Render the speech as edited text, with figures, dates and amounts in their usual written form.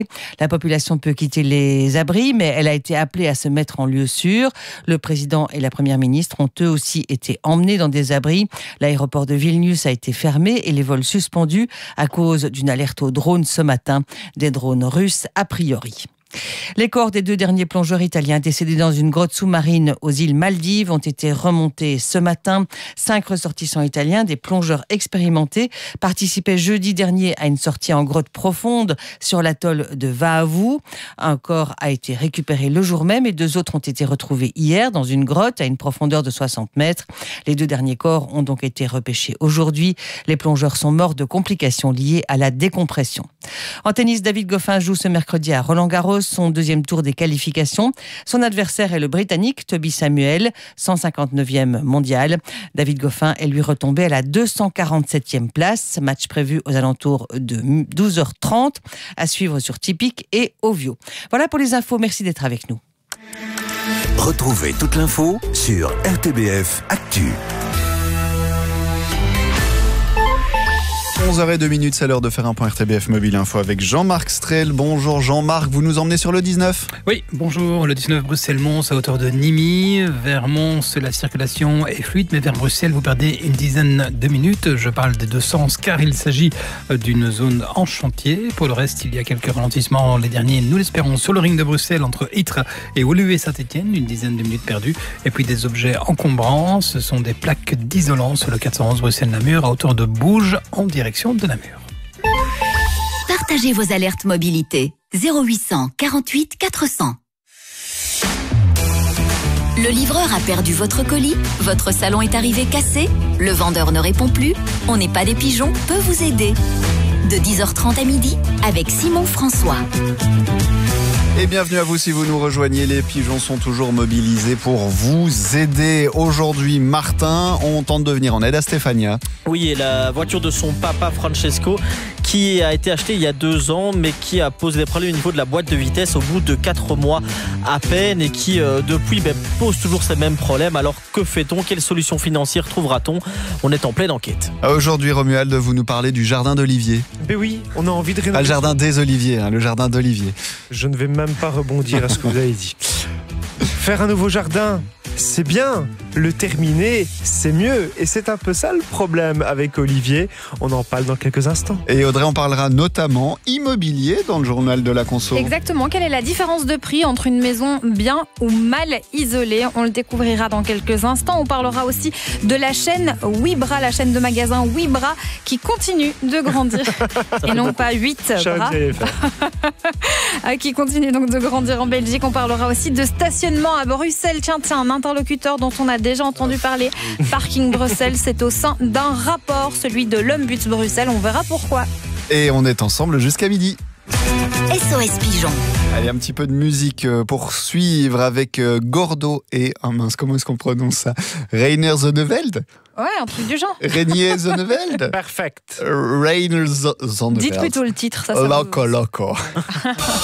La population peut quitter les abris, mais elle a été appelée à se mettre en lieu sûr. Le président et la première ministre ont eux aussi été emmenés dans des abris. L'aéroport de Vilnius a été fermé et les vols suspendus à cause d'une alerte aux drones ce matin. Des drones russes a priori. Les corps des 2 derniers plongeurs italiens décédés dans une grotte sous-marine aux îles Maldives ont été remontés ce matin. 5 ressortissants italiens, des plongeurs expérimentés, participaient jeudi dernier à une sortie en grotte profonde sur l'atoll de Vaavu. Un corps a été récupéré le jour même et 2 autres ont été retrouvés hier dans une grotte à une profondeur de 60 mètres. Les 2 derniers corps ont donc été repêchés aujourd'hui. Les plongeurs sont morts de complications liées à la décompression. En tennis, David Goffin joue ce mercredi à Roland-Garros son 2e tour des qualifications. Son adversaire est le Britannique Toby Samuel, 159e mondial. David Goffin est lui retombé à la 247e place. Match prévu aux alentours de 12h30 à suivre sur Tipic et Ovio. Voilà pour les infos. Merci d'être avec nous. Retrouvez toute l'info sur RTBF Actu. 11h02, c'est l'heure de faire un point RTBF Mobile Info avec Jean-Marc Strel. Bonjour Jean-Marc, vous nous emmenez sur le 19 ? Oui, bonjour, le 19 Bruxelles-Mons à hauteur de Nimy. Vers Mons, la circulation est fluide, mais vers Bruxelles, vous perdez une dizaine de minutes. Je parle des 2 sens car il s'agit d'une zone en chantier. Pour le reste, il y a quelques ralentissements. Les derniers, nous l'espérons, sur le ring de Bruxelles entre Ytre et Woluwe-Saint-Étienne, une dizaine de minutes perdues. Et puis des objets encombrants, ce sont des plaques d'isolant sur le 411 Bruxelles-Namur à hauteur de Bouge en direction de Namur. Partagez vos alertes mobilité 0800 48 400. Le livreur a perdu votre colis, votre salon est arrivé cassé, le vendeur ne répond plus, On n'est pas des pigeons peut vous aider. De 10h30 à midi avec Simon François. Et bienvenue à vous si vous nous rejoignez. Les pigeons sont toujours mobilisés pour vous aider. Aujourd'hui, Martin, on tente de venir en aide à Stéphania. Oui, et la voiture de son papa Francesco qui a été achetée il y a 2 ans mais qui a posé des problèmes au niveau de la boîte de vitesse au bout de 4 mois à peine et qui depuis pose toujours ces mêmes problèmes. Alors que fait-on ? Quelle solution financière trouvera-t-on ? On est en pleine enquête. Aujourd'hui, Romuald, vous nous parlez du jardin d'Olivier. Ben oui, on a envie de rénover. Pas le jardin des Oliviers, le jardin d'Olivier. Je ne vais même pas rebondir à ce que vous avez dit. Faire un nouveau jardin, c'est bien. Le terminer, c'est mieux. Et c'est un peu ça le problème avec Olivier. On en parle dans quelques instants. Et Audrey, on parlera notamment immobilier dans le journal de la conso. Exactement. Quelle est la différence de prix entre une maison bien ou mal isolée ? On le découvrira dans quelques instants. On parlera aussi de la chaîne Wibra, la chaîne de magasins Wibra qui continue de grandir. Et non pas 8 bras. Qui continue donc de grandir en Belgique. On parlera aussi de stationnement à Bruxelles. Tiens, un interlocuteur dont on a déjà entendu parler. Parking Bruxelles, c'est au sein d'un rapport, celui de l'Ombuds Bruxelles. On verra pourquoi. Et on est ensemble jusqu'à midi. SOS Pigeon. Allez, un petit peu de musique pour suivre avec Gordo et, comment est-ce qu'on prononce ça ? Rainer Zonneveld ? Ouais, un truc du genre. Rainier Zonneveld ? Perfect. Rainer Zonneveld. Dites plutôt le titre, ça Loco, loco.